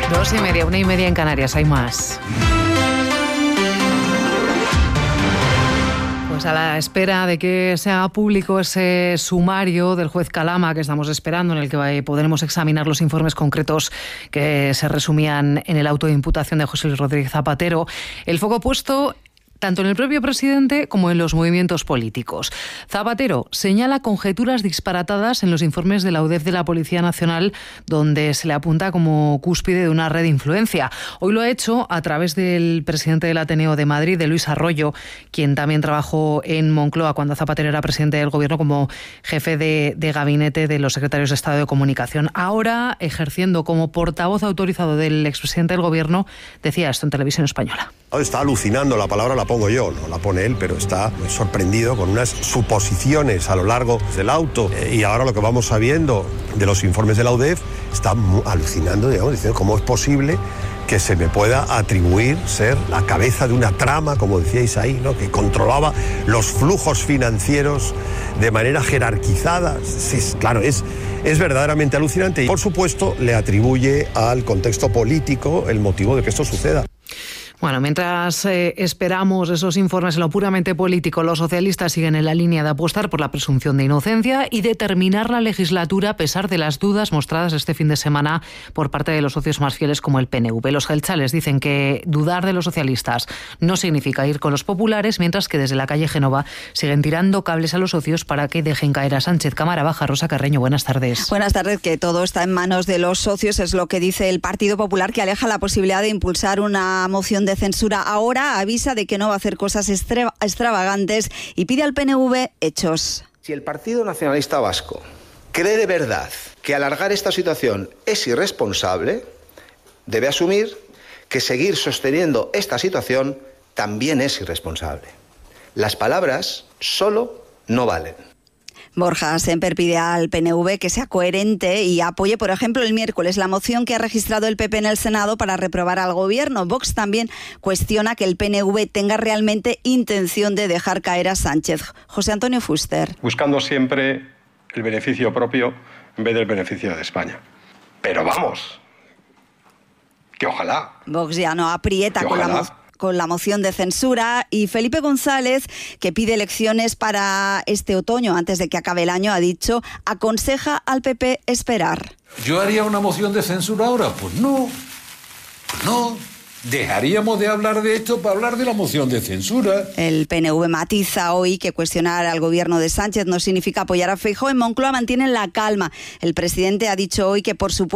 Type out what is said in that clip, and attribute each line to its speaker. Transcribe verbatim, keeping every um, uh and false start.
Speaker 1: Dos y media, una y media en Canarias, hay más. Pues a la espera de que sea público ese sumario del juez Calama que estamos esperando, en el que podremos examinar los informes concretos que se resumían en el auto de imputación de José Luis Rodríguez Zapatero, el foco puesto tanto en el propio presidente como en los movimientos políticos. Zapatero señala conjeturas disparatadas en los informes de la U D E F de la Policía Nacional, donde se le apunta como cúspide de una red de influencia. Hoy lo ha hecho a través del presidente del Ateneo de Madrid, de Luis Arroyo, quien también trabajó en Moncloa cuando Zapatero era presidente del Gobierno como jefe de, de gabinete de los secretarios de Estado de Comunicación. Ahora, ejerciendo como portavoz autorizado del expresidente del Gobierno, decía esto en Televisión Española.
Speaker 2: Está alucinando, la palabra la pongo yo, no la pone él, pero está sorprendido con unas suposiciones a lo largo del auto. Y ahora lo que vamos sabiendo de los informes de la U D E F, está alucinando, digamos, diciendo cómo es posible que se me pueda atribuir ser la cabeza de una trama, como decíais ahí, ¿no?, que controlaba los flujos financieros de manera jerarquizada. Sí, claro, es, es verdaderamente alucinante y, por supuesto, le atribuye al contexto político el motivo de que esto suceda.
Speaker 1: Bueno, mientras eh, esperamos esos informes en lo puramente político, los socialistas siguen en la línea de apostar por la presunción de inocencia y de terminar la legislatura a pesar de las dudas mostradas este fin de semana por parte de los socios más fieles como el P N V. Los jeltzales dicen que dudar de los socialistas no significa ir con los populares, mientras que desde la calle Génova siguen tirando cables a los socios para que dejen caer a Sánchez. Cámara Baja, Rosa Carreño, buenas tardes.
Speaker 3: Buenas tardes, que todo está en manos de los socios, es lo que dice el Partido Popular, que aleja la posibilidad de impulsar una moción de de censura. Ahora avisa de que no va a hacer cosas extra- extravagantes y pide al P N V hechos.
Speaker 4: Si el Partido Nacionalista Vasco cree de verdad que alargar esta situación es irresponsable, debe asumir que seguir sosteniendo esta situación también es irresponsable. Las palabras solo no valen.
Speaker 3: Borja Sémper pide al P N V que sea coherente y apoye, por ejemplo, el miércoles la moción que ha registrado el P P en el Senado para reprobar al Gobierno. Vox también cuestiona que el P N V tenga realmente intención de dejar caer a Sánchez. José Antonio Fuster.
Speaker 5: Buscando siempre el beneficio propio en vez del beneficio de España. Pero vamos, que ojalá.
Speaker 3: Vox ya no aprieta con la moción. con la moción de censura, y Felipe González, que pide elecciones para este otoño antes de que acabe el año, ha dicho, aconseja al P P esperar.
Speaker 6: ¿Yo haría una moción de censura ahora? Pues no, pues no. Dejaríamos de hablar de esto para hablar de la moción de censura.
Speaker 3: El P N V matiza hoy que cuestionar al gobierno de Sánchez no significa apoyar a Feijóo. En Moncloa mantienen la calma. El presidente ha dicho hoy que, por supuesto,